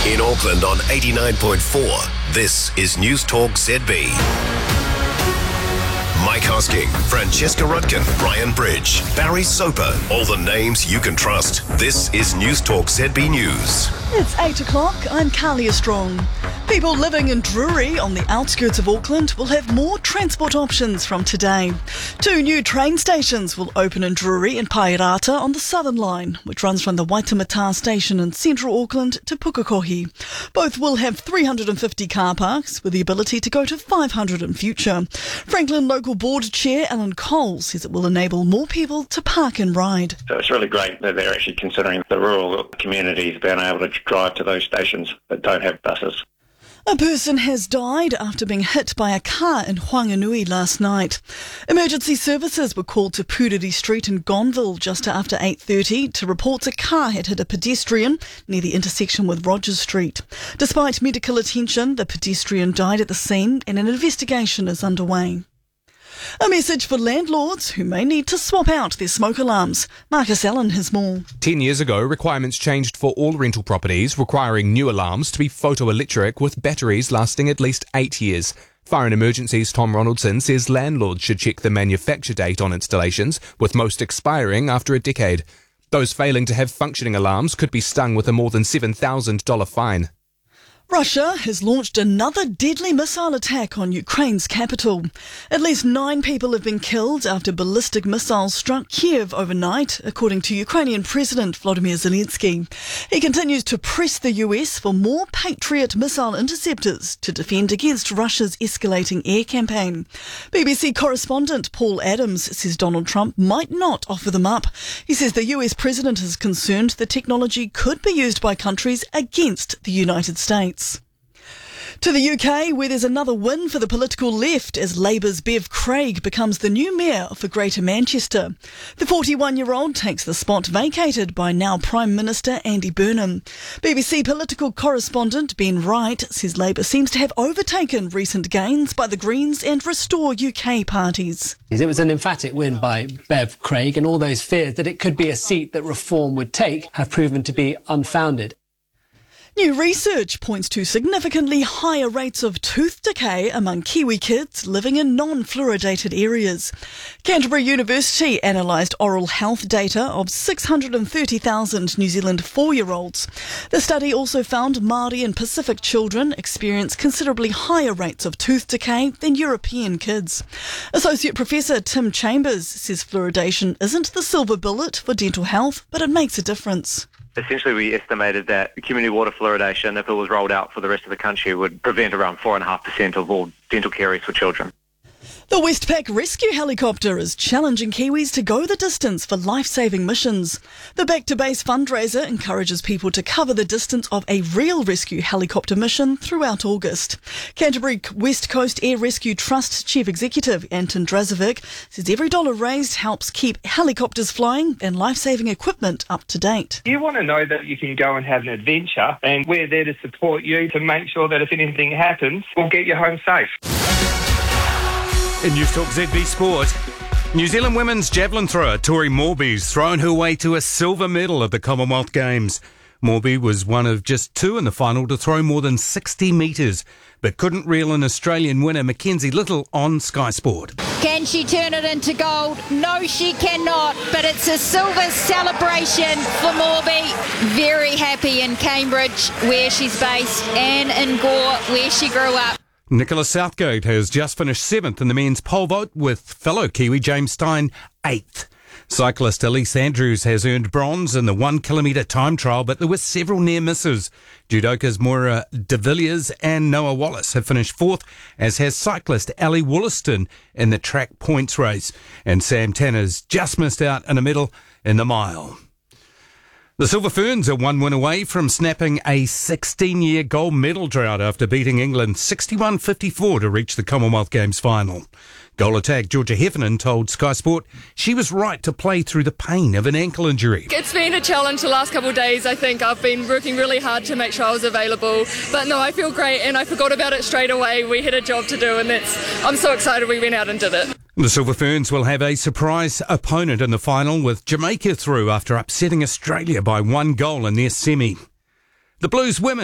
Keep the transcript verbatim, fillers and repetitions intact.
In Auckland on eighty-nine point four, this is News Talk Z B. Mike Hosking, Francesca Rudkin, Brian Bridge, Barry Soper, all the names you can trust. This is News Talk Z B News. It's eight o'clock, I'm Carlia Strong. People living in Drury on the outskirts of Auckland will have more transport options from today. Two new train stations will open in Drury and Pairata on the Southern Line, which runs from the Waitemata station in central Auckland to Pukekohe. Both will have three hundred fifty car parks with the ability to go to five hundred in future. Franklin Local Board Chair Alan Cole says it will enable more people to park and ride. So it's really great that they're actually considering the rural communities being able to drive to those stations that don't have buses. A person has died after being hit by a car in Whanganui last night. Emergency services were called to Puriri Street in Gonville just after eight thirty to report a car had hit a pedestrian near the intersection with Rogers Street. Despite medical attention, the pedestrian died at the scene and an investigation is underway. A message for landlords who may need to swap out their smoke alarms. Marcus Allen has more. Ten years ago, requirements changed for all rental properties, requiring new alarms to be photoelectric with batteries lasting at least eight years. Fire and Emergencies Tom Ronaldson says landlords should check the manufacture date on installations, with most expiring after a decade. Those failing to have functioning alarms could be stung with a more than seven thousand dollars fine. Russia has launched another deadly missile attack on Ukraine's capital. At least nine people have been killed after ballistic missiles struck Kiev overnight, according to Ukrainian President Volodymyr Zelensky. He continues to press the U S for more Patriot missile interceptors to defend against Russia's escalating air campaign. B B C correspondent Paul Adams says Donald Trump might not offer them up. He says the U S president is concerned the technology could be used by countries against the United States. To the U K, where there's another win for the political left as Labour's Bev Craig becomes the new mayor for Greater Manchester. The forty-one-year-old takes the spot vacated by now Prime Minister Andy Burnham. B B C political correspondent Ben Wright says Labour seems to have overtaken recent gains by the Greens and Restore U K parties. It was an emphatic win by Bev Craig, and all those fears that it could be a seat that Reform would take have proven to be unfounded. New research points to significantly higher rates of tooth decay among Kiwi kids living in non-fluoridated areas. Canterbury University analysed oral health data of six hundred thirty thousand New Zealand four-year-olds. The study also found Māori and Pacific children experience considerably higher rates of tooth decay than European kids. Associate Professor Tim Chambers says fluoridation isn't the silver bullet for dental health, but it makes a difference. Essentially, we estimated that community water fluoridation, if it was rolled out for the rest of the country, would prevent around four point five percent of all dental caries for children. The Westpac rescue helicopter is challenging Kiwis to go the distance for life-saving missions. The Back to Base fundraiser encourages people to cover the distance of a real rescue helicopter mission throughout August. Canterbury West Coast Air Rescue Trust Chief Executive Anton Drazovic says every dollar raised helps keep helicopters flying and life-saving equipment up to date. You want to know that you can go and have an adventure, and we're there to support you to make sure that if anything happens, we'll get you home safe. In News Talk Z B Sport, New Zealand women's javelin thrower Tori Morby's thrown her way to a silver medal at the Commonwealth Games. Morby was one of just two in the final to throw more than sixty metres, but couldn't reel in Australian winner Mackenzie Little on Sky Sport. Can she turn it into gold? No, she cannot, but it's a silver celebration for Morby. Very happy in Cambridge, where she's based, and in Gore, where she grew up. Nicholas Southgate has just finished seventh in the men's pole vault, with fellow Kiwi James Stein eighth. Cyclist Elise Andrews has earned bronze in the one kilometre time trial, but there were several near misses. Judokas Moira de Villiers and Noah Wallace have finished fourth, as has cyclist Ali Wollaston in the track points race. And Sam Tanner's just missed out in a medal in the mile. The Silver Ferns are one win away from snapping a sixteen-year gold medal drought after beating England sixty-one fifty-four to reach the Commonwealth Games final. Goal attack Georgia Heffernan told Sky Sport she was right to play through the pain of an ankle injury. It's been a challenge the last couple of days. I think I've been working really hard to make sure I was available. But no, I feel great, and I forgot about it straight away. We had a job to do, and that's I'm so excited we went out and did it. The Silver Ferns will have a surprise opponent in the final, with Jamaica through after upsetting Australia by one goal in their semi. The Blues women